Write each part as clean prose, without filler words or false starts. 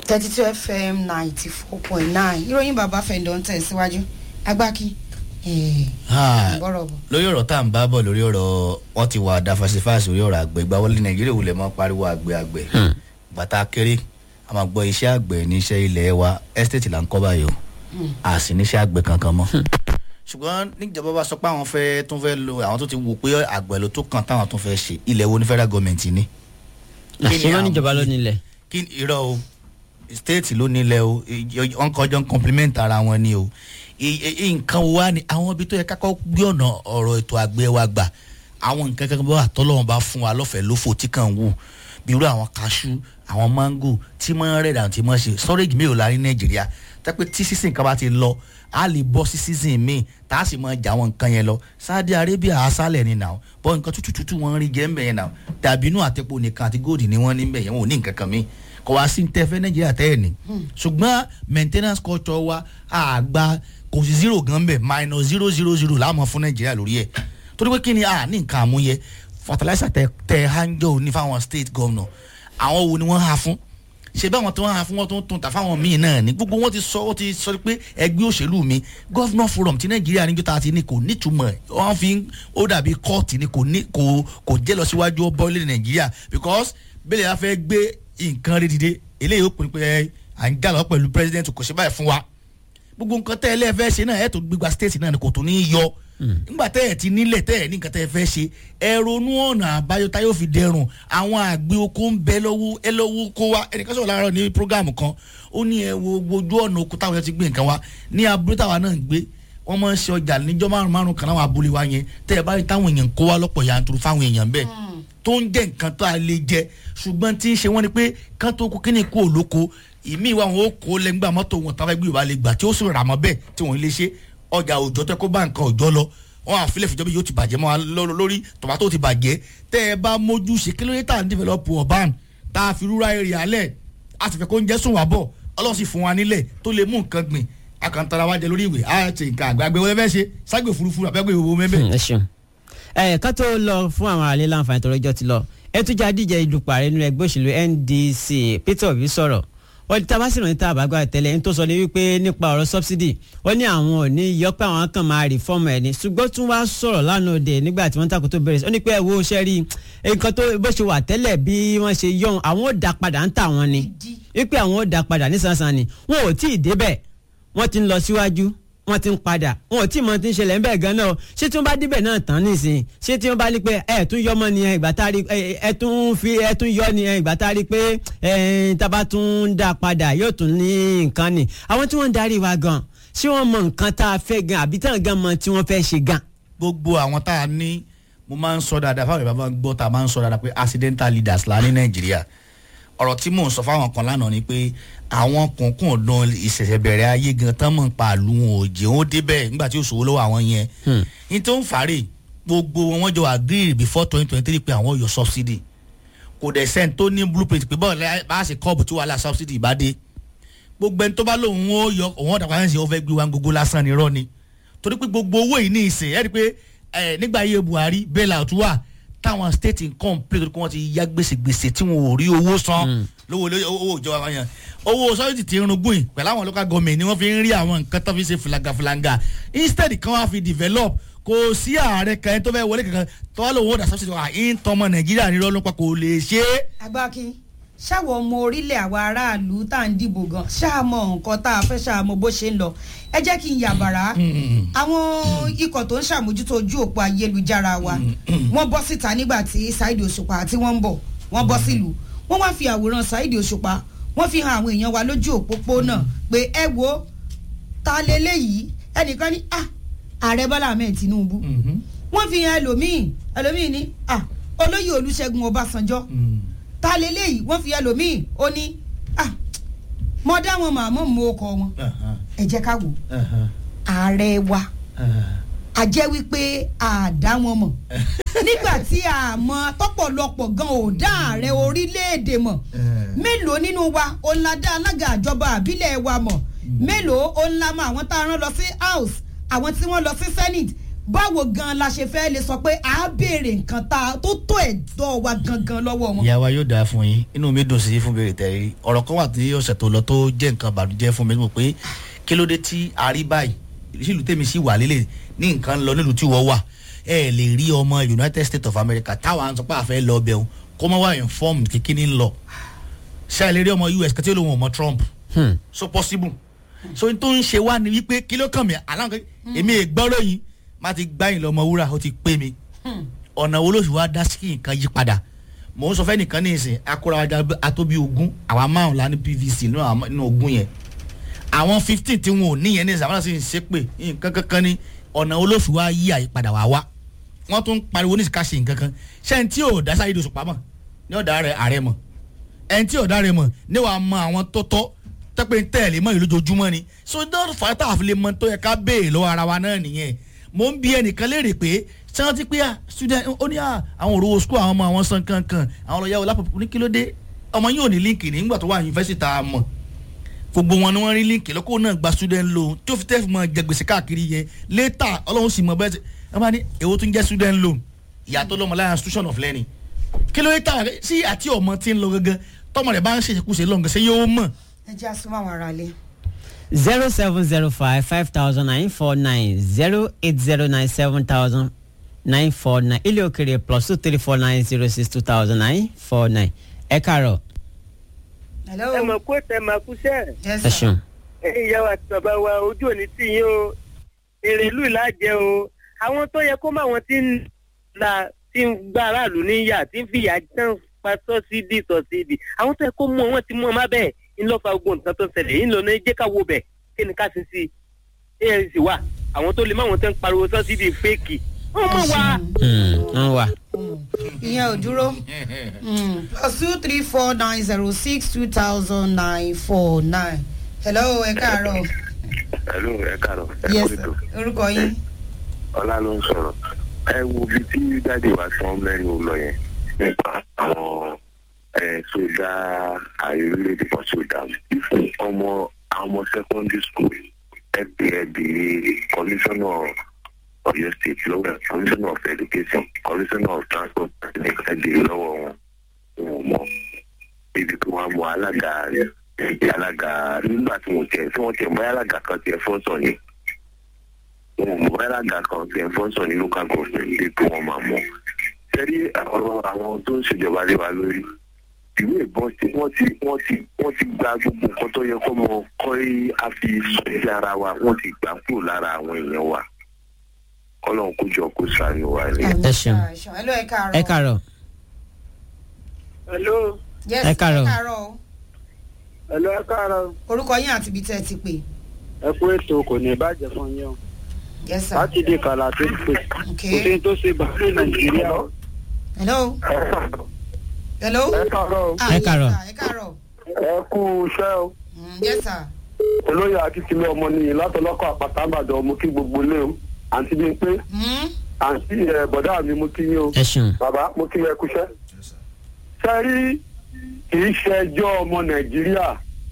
32 FM 94.9 ìròyìn bàbá fẹ̀ndọ̀ ń tẹ̀síwájú agbáki lórí ọ̀rọ̀ tá à ń bá bọ̀ lórí ọ̀rọ̀ wọ́n ti wà dáfàṣífàṣì orí ọ̀rọ̀ àgbẹ̀ ìgbàwọlé nàìjíríà wulẹ̀ mọ́ pariwo àgbẹ̀ bàtà kéré a máa gbọ́ iṣẹ́ àgbẹ̀ níṣẹ́ ilẹ̀ wa estate là ń kọ́ báyìí o a sì níṣẹ́ àgbẹ̀ kankan mọ́ ṣùgbọ́n níjọba bá sọ pé àwọn fẹ́ tún fẹ́ lo àwọn tó ti wò pé àgbẹ̀ ló tó kàn táwọn tún fẹ́ ṣe ilẹ̀ wo ní federal government ní. àṣìwọ́n níjọba ló nílẹ̀. kí irọ́ o state ló nílẹ̀ o wọ́n kọjọ́ ń compliment ara wọn ni o nǹkan wa ni àwọn ibi tó yẹ kákọ́ gbé ọ̀nà ọ̀rọ̀ ètò àgbẹ̀ wa gbà àwọn nǹkan kan bá àtọ́lọ́wọ́n bá fún wa lọ́fẹ̀ẹ́ lófò tí kàn wù bí irú àwọn kaṣú àwọn mango tí mọ́ rẹ̀ dàn tí mọ́ ṣe storage mi ò la ní nàìjíríà tẹ́pẹ́ tí season kan bá ti lọ a lè bọ́ sí season míì tá a sì mọ jà àwọn nǹkan yẹn lọ Saudi Arabia asálẹ̀ ni náà bọ́ nǹkan tútù wọn rí jẹ́ mbẹ̀ yẹn náà dàbínú àtẹ̀pọ̀ nìkan àti góòdì ni wọ́n ní mbẹ̀ yẹn wọn ò ní nǹkan kan míì kò wá sí tẹ́fẹ́ nàìjíríà tẹ́ ẹ̀ ní ṣùgbọ́n maintenance culture wa àgbà kò sí zero gan bẹ́ẹ̀ -000 láàmú fún nàìjíríà lórí ẹ̀ torí pé kí ni a ní nǹkan àmúyẹ fertilizer tẹ hanjo ní fáwọn state governor àwọn wo ni wọ́n ha fún ṣe báwọn tí wọ́n ha fún wọn tó ń tún ta fáwọn míì náà ni gbogbo wọn ti sọ pé ẹgbẹ́ òṣèlú mi governor forum ti nàìjíríà níjọ́ ta ti ní kò nítumọ̀ wọ́n fi ó dàbí kóòtù ni kò jẹ́ lọ síwájú ọbọ̀ ilẹ̀ nàìjíríà because bẹ́ẹ̀ yà fẹ́ gbé nǹkan rẹ̀ dìde eléyìí ó pè pé à ń jà lọ pẹ̀lú president kò ṣe báyìí fún wa gbogbo nǹkan tẹ́ ẹ lẹ́ẹ̀fẹ́ ṣe náà ẹ̀ tó gbégbá state náà ni kò tó ní í yọ nígbà tẹ́ ẹ̀ ti nílẹ̀ tẹ́ ẹ̀ ní nǹkan tẹ́ ẹ fẹ́ ṣe ẹ ronú ọ̀nà àbáyọ tá yóò fi dẹrùn àwọn àgbẹ̀ oko ń bẹ lọ́wọ́ ẹ lọ́wọ́ kó wa ẹnìkan sọ̀rọ̀ láàárọ̀ ní programu kan ó ní ẹ wo ojú ọ̀nà oko táwọn ti gbé nǹkan wa ní abúlé táwa náà ń gbé wọ́n máa ń ṣe ọjà níjọ́ márùn kan láwọn abúlé wa yẹn tẹ́ ẹ bá rí táwọn èèyàn kó wa lọ́pọ̀ yanturu fáwọn èèyàn bẹ́ẹ̀ tó ń jẹ́ nǹkan tó a lè jẹ ṣùgbọ́n tí ń ṣe wọ́n ni pé kán tó kó kíní kó olóko ìmí wa wọn ó kó lẹ́ngbà mọ́tò wọn táwọn ẹgbẹ́ yorùbá lè gbà tí ó sì rà mọ́ bẹ́ẹ̀ tí wọ́n lè ṣe ọjà òjò tẹ́ kó bá nǹkan òjò lọ wọn àfilẹ̀ fìjọba yóò ti bàjẹ́ mọ́ lórí tòmátò ti bàjẹ́ tẹ́ ẹ bá mójú ṣe kílódétà ń develop urban tá a fi rural area alẹ̀ a sì fẹ́ kó ń jẹ́ sùn wá bọ̀ ọlọ́run sì fún wa nílẹ̀ tó lè mú nǹkan gbìn akantara wa jẹ lórí ìwé a ti nǹkan àgbàgbé wọlé fẹ́ ṣe ságbè furuufuru àbẹ́gbẹ́ ìwò mẹ́bẹ̀. ẹ ṣeun ká tó lọ fún àwọn àlè láǹfààní tó rọjò ti lọ ẹ tún jẹ́ adíje ìdùpọ̀ ààrẹ nínú ẹgbẹ́ òṣèlú NDC Peter Obi sọ̀rọ̀ wọ́n ti tabasí náà ní tàbágbà tẹ́lẹ̀ ní tó sọ ní wípé nípa ọ̀rọ̀ subsidy wọ́n ní àwọn ò ní yọ pé àwọn kan máa reform ẹ̀ ní ṣùgbọ́n tún wá sọ̀rọ̀ lánàá òde nígbà tí wọ́n takò tó bẹ̀rẹ̀ sí ó ní pé ẹ wo ṣe rí nǹkan tó bó ṣe wà tẹ́lẹ̀ bí wọ́n ṣe yọ̀ àwọn ò dá padà ń tà wọ́n ni wípé àwọn ò dá padà nísànsán ni wọn ò tí ì débẹ̀ wọ́n ti ń lọ síwájú wọ́n ti ń padà wọn ò tí ì mọ ti ń ṣẹlẹ̀ ń bẹ̀ gan náà ṣé tí wọ́n bá débẹ̀ náà tán nísìnyí ṣé tí wọ́n bá rí pé ẹ̀ tún yọ mọ́ ni ìgbà tá a rí ẹ̀ tún yọ ni ìgbà tá a rí pé tábà tún ń dá padà yóò tún ní nǹkan ni àwọn tí wọ́n ń darí wa gan ṣé wọ́n mọ nǹkan tá a fẹ́ gan àbí tán gan mọ tí wọ́n fẹ́ ṣe gan. gbogbo àwọn tá a ní mo máa ń sọ dáadáa fáwọn ìbámu gbọ́ tá a máa ń sọ dáadáa pé accidental leaders la ní nàìjíríà ọ̀rọ̀ tí mò ń sọ fáwọn kan lánàá ni pé àwọn kùnkùn ọ̀dàn ìṣẹ̀ṣẹ̀ bẹ̀rẹ̀ ayé gan tán mọ̀ ń pa àlù wọn ò jẹ́ wọn débẹ̀ nígbà tí ó ṣòwò lọ́wọ́ àwọn yẹn ní tó ń fàárẹ̀ gbogbo wọn jọ agree before 2023 pé àwọn yọ subsidy kò dẹ̀ sẹ́ni tó ní blueprint pé bọ́ọ̀lù bá a ṣe kọ́ọ̀bù tí wàhálà subsidy bá dé gbogbo ẹni tó bá lóun ó yọ òun ọ̀dà kan ṣe ó fẹ́ gbé wa gbogbo lásán ni irọ́ ni torí pé gbogbo owó yìí ní ìsìn ẹ́ rí pé nígbà ayé Buhari bailout wà táwọn state income play torí pé wọ́n ti yá gbèsè tí wọn ò rí owó san lówó ìjọba wọn yẹn owó sọ́yìntì ti irungun yìí pẹ̀lú àwọn local government ni wọ́n fi ń rí àwọn nǹkan tó fi ṣe filanga instead kan wá fi develop kò sí ààrẹ kan tó fẹ́ wọlé kankan tó wá lówó dà subsidy wà ń tọmọ Nàìjíríà ní lọ́lọ́pàá kò lè ṣe é. agbákin ṣáwọ ọmọ orílẹ̀ àwa aráàlú tá à ń dìbò gan ṣáàmọ̀ nǹkan tá a fẹ́ ṣáàmọ̀ bó ṣe ń lọ ẹ jẹ́ kí n yàbàrá àwọn ikọ̀ tó ń ṣàmójútó ojú òpó ayélujára wa wọ́n bọ́ síta nígbà tí Saheed Òṣùpá tí wọ́n ń bọ̀ wọ́n bọ́ sílùú wọ́n wá fi àwòrán Saheed Òṣùpá wọ́n fi hàn àwọn èèyàn wa lójú òpópónà pé ẹ wo ta leléyìí ẹnìkan ní ààrẹ Bọ́lá Ahmed Tinubu wọ́n fi hàn ẹlòmíì ní olóyè Olúṣẹ́gun Ọbásanjọ́ ta leléyìí wọ́n fi ẹlòmíì ó ní mọ dá wọn màmú mú ọkọ wọn ẹ jẹ́ ká wò ààrẹ wa a jẹ́ wípé a dá wọn mọ̀ nígbà tí a mọ̀ tọ́pọ̀lọpọ̀ gan ò dá ààrẹ orílẹ̀-èdè mọ̀ mélòó nínú wa ó ń la dá alága àjọba àbílẹ̀ wa mọ̀ mélòó ó ń la mọ̀ àwọn tá a rán lọ sí house àwọn tí wọ́n lọ sí senate báwo gan la ṣe fẹ́ lè sọ pé a béèrè nǹkan tó tó ẹ̀dọ́ wa gangan lọ́wọ́ wọn. ìyá wa yóò dáa fún yín inú mi dùn sí fún béèrè tẹ̀rí ọ̀rọ̀ kan wà tí ọ̀sẹ̀ tó lọ tó jẹ́ nǹkan bàdújẹ́ fún mi mọ̀ pé kí ló dé tí a rí báyìí sílùú tèmi sì wà lélẹ̀ ní nǹkan lọ nílùú tí wọ́n wà ẹ lè rí ọmọ United States of America táwa ń sọ pé àfẹ́ lọ bẹ̀rù kó mọ́ wá informed kíkíní ń lọ ṣe é lè rí ọmọ US kí tí ó lóun ọmọ Trump so possible so n tó ń ṣe wá ni wípé kí ló kàn mí aláǹkà èmi ìgbọ́rọ̀ yìí má ti gbáyìn lọ́mọ wúrà ó ti pé mi ọ̀nà wo ló sì wá dá sí nǹkan yí padà mò ń sọ fẹ́ nìkan ní ìsìn akóra atóbi ogun àwa márùn lá ní PVC nínú ogun yẹn àwọn 15 tí wọn ò níyẹn ní ìsìn àwọn náà sì ń ṣe pé nǹkan kankan ní ọ̀nà wo ló sì wá yí àyípadà wá wá wọ́n tún pariwo ní ìsìká ṣe nǹkan kan ṣé ẹni tí ò dá sáyé dosò pamọ́ ní ọ̀dà rẹ̀ ààrẹ mọ̀ ẹni tí ò dá rẹ̀ mọ̀ ní wàá mọ àwọn tó tọ́ tẹ́pẹ́ ń tẹ̀lé mọ́ ìlú lójoojúmọ́ ni so don't fight àfi lè mọ tó yẹ ká béèrè lọ́wọ́ ara wa náà nìyẹn mo ń bi ẹnìkan léèrè pé ṣé wọ́n ti pé student ó ní àwọn òróró school àwọn ọmọ àwọn san kankan àwọn ọlọ́yàwó lápapọ̀ ní kí ló dé ọmọ yóò ní líǹkì nígbà tó wà yunifásitì tá a mọ̀ gbogbo wọn ni wọ́n rí líǹkì lọ́kọ́ náà gba student loan tí ó fi tẹ́fù mọ́ jẹ gbèsè káàkiri yẹn later ọlọ́run sì mọ bẹ́ẹ̀ tí wọ́n bá ní èwo tó ń jẹ́ student loan ìyàtọ̀ lọ́mọ láyà institution of learning kí ló dé tà sí àti ọmọ tí ń lọ gangan tọmọ rẹ̀ bá ń ṣèṣekúṣe lọ́ngàn ṣé yóò mọ̀. ẹ jẹ́ àsùnmọ́ àwọn ará ilé. 070550979070949 ilé òkèrè +2349062200949 ẹ káàárọ̀. hello. ẹ mọ̀ kó tẹ máa kú sẹ́ẹ̀. yes ẹ sir. ṣeun. ẹ̀yin ìyá wa àti bàbá wa ojú òní tì yín o èrè ìlú ìlàjẹ o àwọn tó yẹ kó má wọn ti ń gba aráàlú níyà tí ń fìyà tán pa sọ́sídì àwọn tó yẹ kó mú wọn ti mú ọmọ bẹ́ẹ̀ ńlọ́fà gbogbo nǹkan tó ń ṣẹlẹ̀ ńlọ ní jẹ́ ká wo bẹ̀ kí ni ká ṣe sí ANC wà àwọn tó lè má wọn tẹ́ ń pariwo sọ́sídì fẹ́ẹ̀kì wọ́n mọ̀ wá. wọ́n wà. ìyẹn ò dúró +2349062200949. hello ẹ káàárọ̀. hello ẹ káàárọ̀. yes orúkọ yín. ọlá ló ń sọ̀rọ̀ ẹ wo ibi tí jáde wá sọ mẹ́rin ò lọ yẹn nípa àwọn sódà àìrílẹ̀èdè kan sódà ọmọ secondary school ẹbí commissioner Ọ̀yọ́ state lọ́wọ́ commissioner of education commissioner of transport ẹbí lọ́wọ́ wọn mọ̀ ibi tí wọ́n mọ alága nígbà tí wọ́n tẹ̀ bọ́ alága kan tiẹ̀ fọ́sọ̀ ni mọ alága kan tiẹ̀ fọ́sọ̀ ní local government bí kí wọ́n máa mọ̀ sẹ́rí àwọn tó ń ṣèjọba lé wa lórí ìwé ìbọn tí wọ́n ti gba gbogbo nǹkan tó yẹ kó mọ kọ́ a fi sọ̀rọ̀ ara wa wọ́n ti gbà kúrò lára àwọn èèyàn wa Ọlọ́run kó jọ kó ṣàánú wa ni. ẹ ṣeun. hello ẹ káàárọ̀. ẹ káàárọ̀. hello. yes ẹ káàárọ̀. hello ẹ káàárọ̀. orúkọ yín àti ibi tẹ́ ẹ ti pè. ẹ kú ètò kò ní bàjẹ́ fún yín o. yes sir. láti di kàlà tó ń pè. okay. kò sí tó ṣe bàálù Nàìjíríà o. hello. hello. ẹ káàárọ̀. ah ẹ yes káàárọ̀. sir ẹ káàárọ̀. ẹ kú iṣẹ́ o. yes sir. olóyè akíkílẹ̀ ọmọ nìyí látọlọ́kọ̀ àpáta àbàdàn ọmọ kí gbogbo lé o àǹtí mi pé àǹtí bọ̀dá mi mo kí yín o ẹ ṣeun. bàbá mo kí ẹ kúṣẹ́. sẹ́rí kì í ṣe ẹjọ́ ọmọ Nàìjíríà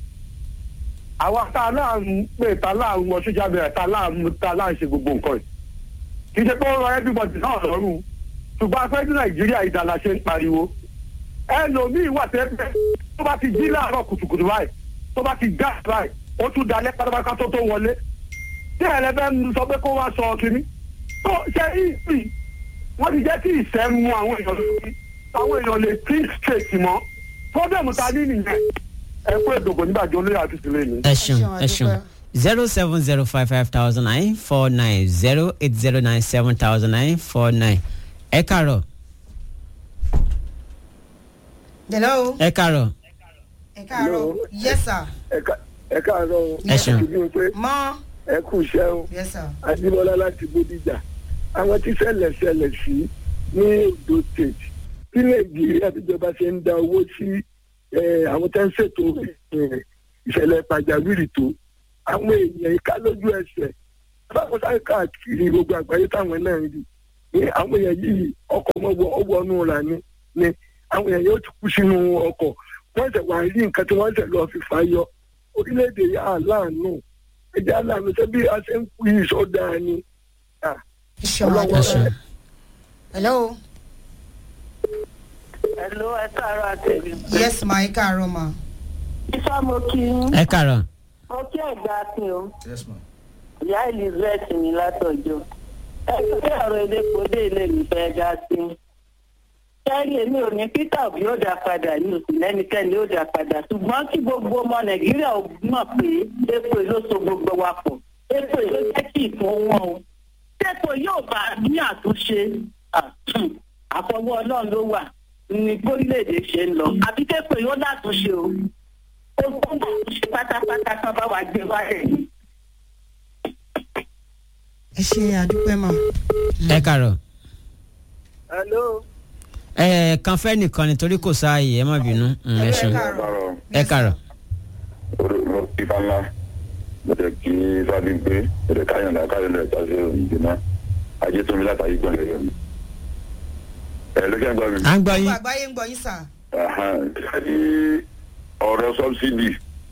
àwa tá a láà ń pè tá a láà ń wọ sójà bẹ̀rẹ̀ tá a láà ń ṣe gbogbo nǹkan yìí kì í ṣe pé ó rọ everybody náà lọ́rùn ṣùgbọ́n afẹ́jú Nàìjíríà ìdàlà ṣe ń pariwo ẹlòmíì wà tẹ́tẹ́ tó bá ti jí láàárọ̀ kùtùkùtù báyìí tó bá ti dá báyìí ó tún dalẹ́ pátápátá tó wọlé tí ẹlẹ́fẹ́ ń sọ pé kó wá sọ kínní tó ṣe ìsìn wọ́n ti jẹ́ kí ìṣẹ́ mu àwọn èèyàn lórí àwọn èèyàn lè think straight mọ́ fọ́bẹ̀mù ta ní nìyẹn ẹ kú èdògbò nígbàjọ olóyè àti ìsìlẹ̀ mi. ẹ ṣeun ẹ ṣeun 070550949 ẹ káàárọ̀. hello. ẹ káàárọ̀. ẹ káàárọ̀. yes sir. ẹ káàárọ̀ ẹ ṣeun. mọ́. ẹ kú iṣẹ́ o. yes sir. Adébọ́lá láti Bódìjà àwọn tí ṣẹlẹ̀ sí ní Ondo state tí Nàìjíríà tíjọba ṣe ń da owó sí àwọn tó ń ṣètò ìṣẹ̀lẹ̀ pàjáwìrì tó àwọn èèyàn ìka lójú ẹsẹ̀ báwọn sáré káàkiri gbogbo àgbáyé táwọn náà ń rí ní àwọn èèyàn yìí ọkọ̀ ọwọ́nú ra ni àwọn èèyàn yóò ti kú sínú ọkọ̀ wọ́n ṣẹ̀ wá rí nǹkan tí wọ́n ṣẹ̀ lọ́ọ́ fi fà yọ orílẹ̀-èdè yà á láàánú ẹ̀jẹ̀ aláàánú ṣé bí a ṣe ń kú yìí sọ́dà ni hello. Hello, ẹ káàárọ̀ àtẹ̀lé. Yes ma, ẹ káàárọ̀ ma. Ifá mo kí yín. ẹ kàrọ̀. Mo kí ẹ̀gbá akin o. Yes, ma'am. Ìyá Elizabeth mi látọ̀jọ́. Ẹ pé ọ̀rọ̀ elépo dé ilé mi fẹ́ dá sí. Sẹ́rí èmi ò ní Peter Obi ó dá padà ní òsì lẹ́nikẹ́ni ó dá padà. Ṣùgbọ́n kí gbogbo ọmọ Nàìjíríà ò mọ̀ pé epo ló so gbogbo wa pọ̀. Epo ló jẹ́ kí ìfún wọn o. Epo yóò bá ní àtúnṣe. Àfọwọ́ Ọlọ́run ló wà ní orílẹ̀-èdè ṣe ń lọ. Àbí epo yóò látúnṣe o. Ó gbọ́dọ̀ ṣe pátápátá kan bá wa gbé wáyé yìí. ẹ ṣe àdúpẹ́ mà. ẹ kàrọ̀. Hello. kan fẹ́ nìkan nítorí kò sáàyè ẹ má bínú. ẹ ṣeun. ẹ kàrọ̀. mo ti fa ńlá mo tẹ kí sábì gbé mo tẹ káyọ̀dá káyọ̀dá ìtàṣe ìgbìmọ̀ ajé tó mi látàrí gbọ̀n lẹ́yìn mi. Ló kẹ́ ń gbọ́ mi. à ń gbọ́ yín. gbogbo àgbáyé ń gbọ́ yín sà. ṣáàdì ọ̀rọ̀ sọ́bsidì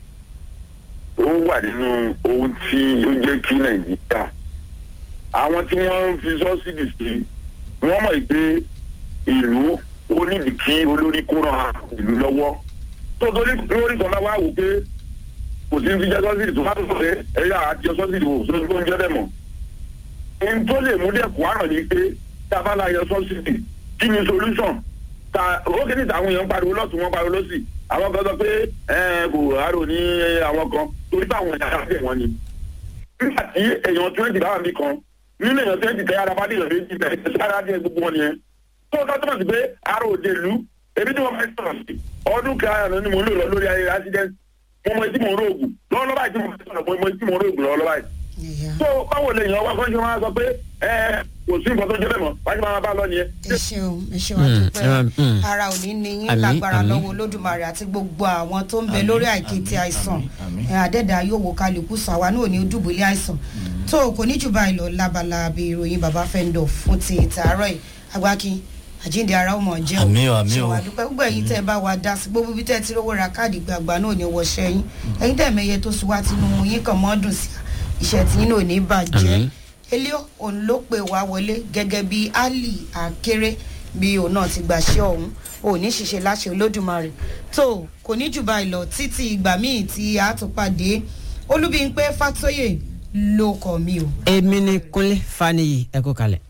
ó wà nínú ohun tí ó jẹ́ kí Nàìjíríà àwọn tí wọ́n fi sọ́bsidì sí wọ́n mọ̀ pé ìlú ó níbi kí olórí kó ràn ìlú lọ́wọ́ tó torí lórí kan bá wà wò pé kò sí fi jẹ́ sọ́bsidì tó bá tó sọ pé ẹ̀yà àti sọ́bsidì wò sórí tó ń jẹ́ dẹ̀mọ̀. ohun tó lè mú dẹ̀kun àrùn ni pé tá a bá la yọ sọ́bsidì kí ni solution ta ó kí ni tàwọn èèyàn pariwo lọ́tún wọn pariwo lọ́sì àwọn kan sọ pé kò àrò ní àwọn kan torí báwọn èèyàn àti wọn ni. nígbà tí èèyàn 20 bá wà mí kan nínú èèyàn 20 tẹ ara bá dé èèyàn méjì tẹ sára dé gbogbo wọn nìyẹn. tó ká tó mọ̀ sí pé àrò òde ìlú ebi tí wọ́n fẹ́ sọ̀rọ̀ sí ọdún kan ni mo lò lọ lórí ayé accident mo mọ etí mo ń rògùn lọ́wọ́lọ́wọ́ báyìí tí mo fẹ́ sọ̀rọ̀ mo mọ etí mo ń rògùn lọ́wọ́lọ́wọ́ báyìí. tó báwo lè yàn wá kọ́ńtì máa sọ pé kò sí nǹkan tó jẹ́ bẹ́ẹ̀ mọ́ wájú máa bá lọ nìyẹn. ẹ ṣeun àdúpẹ́ ara ò ní ní yín lágbára lọ́wọ́ Olódùmarè àti gbogbo àwọn tó ń bẹ lórí àìkété àìsàn àdẹ́dà yóò wo kálukú sàwa náà ní ojúbọlé àìsàn tó kò ní jù báyìí lọ lábala bí ìròyìn bàbá Fẹ́ńdọ̀ fún ti ìtàárọ̀ yìí Agbákin àjíǹde ara ọmọ jẹ́ o ṣe wà dúpẹ́ gbogbo ẹ̀yin tẹ́ ẹ bá wa dá sí gbogbo bí tẹ́ ẹ ti rówó ra káàdì gbàgbà náà ní wọṣẹ́ yín ẹ̀yin tẹ́ mẹ́yẹ tó sùn wá tinú yín kàn mọ́ dùn sí iṣẹ́ tí yín náà ní bàjẹ́ Elio òun ló pè wá wọlé gẹ́gẹ́ bí Ali Akéré bí òun náà ti gbàṣẹ́ ọ̀hún òun ní ṣiṣẹ́ láṣẹ Olódùmarè tó kò ní jù báyìí lọ títí ìgbà míì tí a tún pàdé Olúbímpé Fátóyè ló kọ mi o. èmi ni Kúnlé Fáníyì ẹ kú kalẹ̀.